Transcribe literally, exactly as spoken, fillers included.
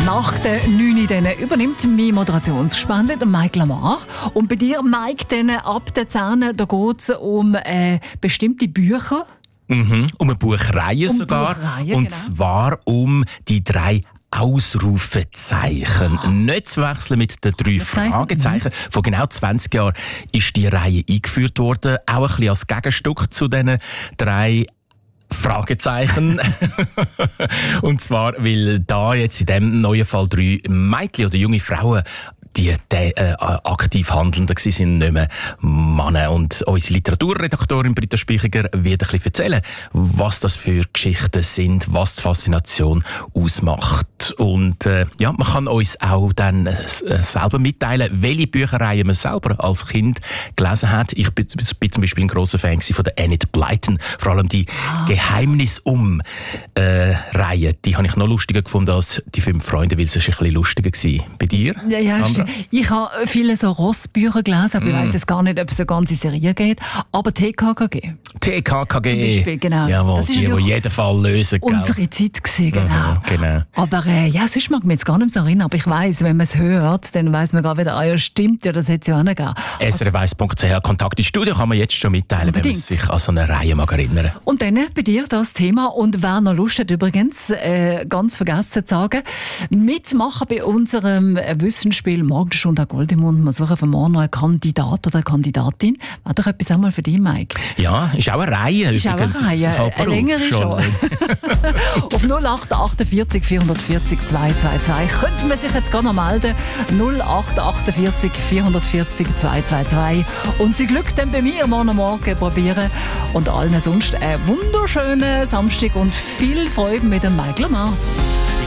Nach der neun dann übernimmt mein Moderationsgespann der Mike Lamar. Und bei dir, Mike, dann ab der zehn, da geht es um äh, bestimmte Bücher. Mhm, um eine Buchreihe um sogar. Buchreihe, und genau. zwar um die drei Ausrufezeichen. Ah. Nicht zu wechseln mit den drei Fragezeichen. Mhm. Vor genau zwanzig Jahren ist die Reihe eingeführt worden. Auch ein bisschen als Gegenstück zu diesen drei Fragezeichen. Und zwar, weil da jetzt in diesem neuen Fall drei Mädchen oder junge Frauen die, die äh, aktiv Handelnden waren, nicht mehr Männer. Und unsere Literaturredaktorin Britta Spichiger wird ein bisschen erzählen, was das für Geschichten sind, was die Faszination ausmacht. Und äh, ja, man kann uns auch dann äh, selber mitteilen, welche Bücherreihen man selber als Kind gelesen hat. Ich bin, bin zum Beispiel ein grosser Fan von der Enid Blyton. Vor allem die ah. Geheimnis um äh, Reihe. Die habe ich noch lustiger gefunden als die fünf Freunde, weil es ein bisschen lustiger war. Bei dir? Ja, ja, stimmt. Ich habe viele so Rossbücher gelesen, aber mm. ich weiss jetzt gar nicht, ob es eine ganze Serie geht. Aber T K K G. T K K G. Zum Beispiel, genau. Jawohl, das die, die jeden Fall lösen. Unsere gell? Zeit gewesen, genau. Mhm, genau. Aber äh, ja, sonst mag ich mich jetzt gar nicht mehr so erinnern. Aber ich weiss, wenn man es hört, dann weiss man gar wieder, ah ja, stimmt, ja, das hätte es ja auch nicht gegeben. S R F eins punkt c h Kontakt ins Studio kann man jetzt schon mitteilen, unbedingt, wenn man sich an so eine Reihe mag erinnern. Und dann bei dir das Thema. Und wer noch Lust hat, übrigens, äh, ganz vergessen zu sagen, mitmachen bei unserem Wissensspiel Morgenstunde Gold im Mund. Wir suchen für morgen noch einen Kandidat oder eine Kandidatin. Wäre doch etwas einmal für dich, Mike? Ja, ist auch eine Reihe. Ist übrigens. auch eine Reihe. Eine längere schon. schon. Auf null acht achtundvierzig vierhundertvierzig zweihundertzweiundzwanzig könnte man sich jetzt gerne noch melden. null acht achtundvierzig vierhundertvierzig zweihundertzweiundzwanzig. Und sie Glück dann bei mir morgen Morgen probieren. Und allen sonst einen wunderschönen Samstag und viel Freude mit dem Mike Lamar.